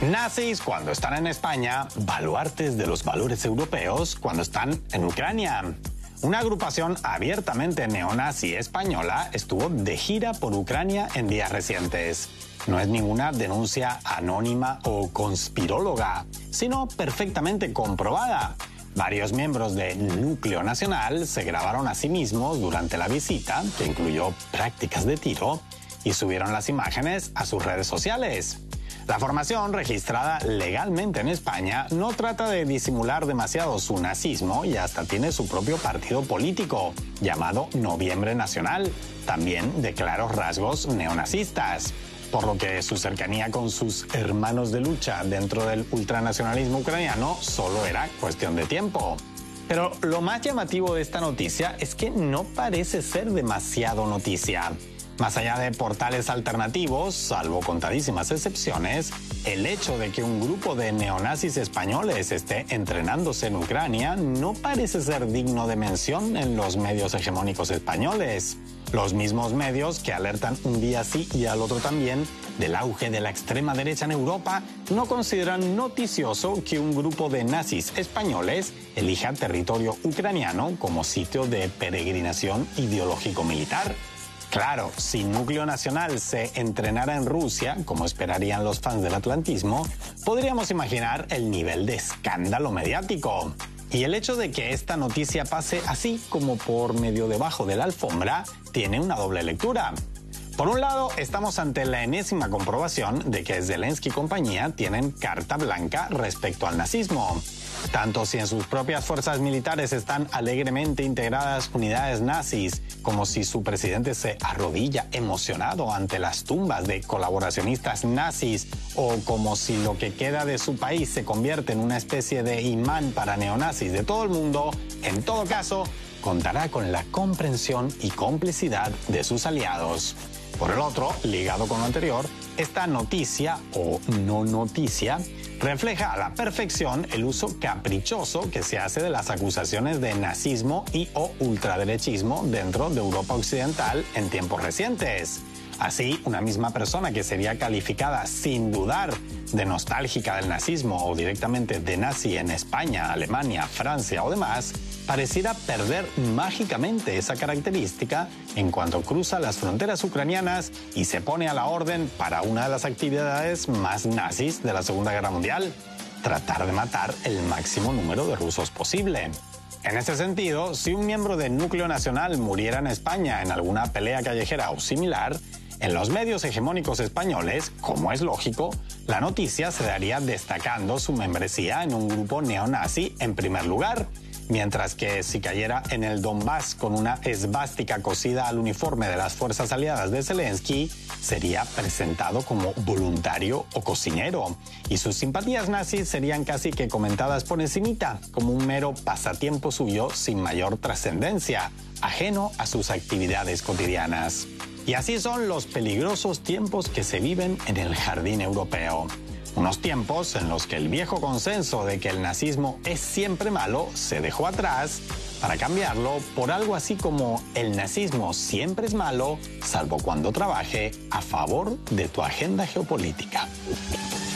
Nazis cuando están en España, baluartes de los valores europeos cuando están en Ucrania. Una agrupación abiertamente neonazi española estuvo de gira por Ucrania en días recientes. No es ninguna denuncia anónima o conspiróloga, sino perfectamente comprobada. Varios miembros del Núcleo Nacional se grabaron a sí mismos durante la visita, que incluyó prácticas de tiro, y subieron las imágenes a sus redes sociales. La formación, registrada legalmente en España, no trata de disimular demasiado su nazismo y hasta tiene su propio partido político, llamado Noviembre Nacional, también de claros rasgos neonazistas, por lo que su cercanía con sus hermanos de lucha dentro del ultranacionalismo ucraniano solo era cuestión de tiempo. Pero lo más llamativo de esta noticia es que no parece ser demasiado noticia. Más allá de portales alternativos, salvo contadísimas excepciones, el hecho de que un grupo de neonazis españoles esté entrenándose en Ucrania no parece ser digno de mención en los medios hegemónicos españoles. Los mismos medios que alertan un día sí y al otro también del auge de la extrema derecha en Europa no consideran noticioso que un grupo de nazis españoles elija territorio ucraniano como sitio de peregrinación ideológico-militar. Claro, si Núcleo Nacional se entrenara en Rusia, como esperarían los fans del atlantismo, podríamos imaginar el nivel de escándalo mediático. Y el hecho de que esta noticia pase así como por medio debajo de la alfombra tiene una doble lectura. Por un lado, estamos ante la enésima comprobación de que Zelensky y compañía tienen carta blanca respecto al nazismo. Tanto si en sus propias fuerzas militares están alegremente integradas unidades nazis, como si su presidente se arrodilla emocionado ante las tumbas de colaboracionistas nazis, o como si lo que queda de su país se convierte en una especie de imán para neonazis de todo el mundo, en todo caso, contará con la comprensión y complicidad de sus aliados. Por el otro, ligado con lo anterior, esta noticia o no noticia refleja a la perfección el uso caprichoso que se hace de las acusaciones de nazismo y o ultraderechismo dentro de Europa Occidental en tiempos recientes. Así, una misma persona que sería calificada sin dudar de nostálgica del nazismo o directamente de nazi en España, Alemania, Francia o demás, pareciera perder mágicamente esa característica en cuanto cruza las fronteras ucranianas y se pone a la orden para una de las actividades más nazis de la Segunda Guerra Mundial: tratar de matar el máximo número de rusos posible. En este sentido, si un miembro del Núcleo Nacional muriera en España en alguna pelea callejera o similar, en los medios hegemónicos españoles, como es lógico, la noticia se daría destacando su membresía en un grupo neonazi en primer lugar, mientras que si cayera en el Donbass con una esvástica cosida al uniforme de las fuerzas aliadas de Zelensky, sería presentado como voluntario o cocinero, y sus simpatías nazis serían casi que comentadas por encimita, como un mero pasatiempo suyo sin mayor trascendencia, ajeno a sus actividades cotidianas. Y así son los peligrosos tiempos que se viven en el jardín europeo. Unos tiempos en los que el viejo consenso de que el nazismo es siempre malo se dejó atrás para cambiarlo por algo así como el nazismo siempre es malo, salvo cuando trabaje a favor de tu agenda geopolítica.